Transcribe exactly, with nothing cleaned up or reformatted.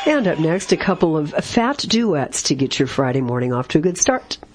And up next, a couple of fat duets to get your Friday morning off to a good start.